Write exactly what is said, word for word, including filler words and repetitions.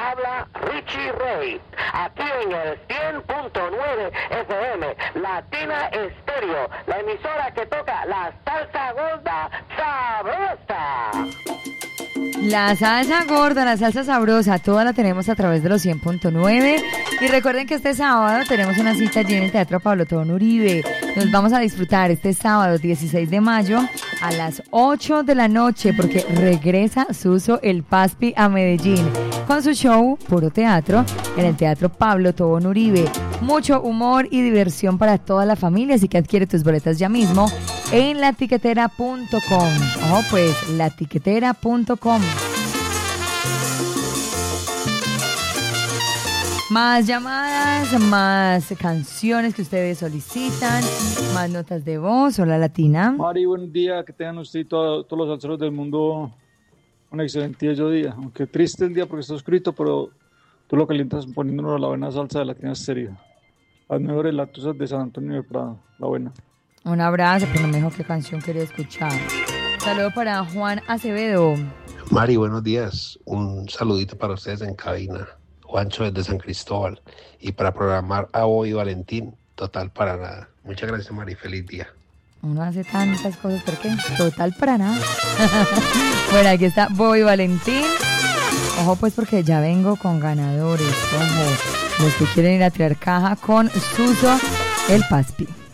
habla Richie Ray, aquí en el cien punto nueve F M, Latina Estéreo, la emisora que toca la salsa gorda sabrosa. La salsa gorda, la salsa sabrosa, toda la tenemos a través de los cien punto nueve. Y recuerden que este sábado tenemos una cita allí en el Teatro Pablo Tobón Uribe. Nos vamos a disfrutar este sábado dieciséis de mayo a las ocho de la noche, porque regresa Suso el Paspi a Medellín con su show Puro Teatro en el Teatro Pablo Tobón Uribe. Mucho humor y diversión para toda la familia, así que adquiere tus boletas ya mismo en la tiquetera punto com. Ojo pues, la tiquetera punto com. Más llamadas, más canciones que ustedes solicitan, más notas de voz. Hola, Latina. Mari, buen día, que tengan usted y todo, todos los salseros del mundo un excelente día. Aunque triste el día porque está escrito, pero tú lo calientas poniéndonos la buena salsa de Latina Estéreo. Las mejores latusas de San Antonio de Prado, la buena. Un abrazo, pero no me dijo qué canción quería escuchar. Saludo para Juan Acevedo. Mari, buenos días. Un saludito para ustedes en cabina. Juancho desde San Cristóbal. Y para programar a Bobby Valentín, total para nada. Muchas gracias, Mari. Feliz día. Uno hace tantas cosas, ¿por qué? Total para nada. Bueno, aquí está Bobby Valentín. Ojo pues porque ya vengo con ganadores. Ojo, los que quieren ir a tirar caja con Suso el Paspi.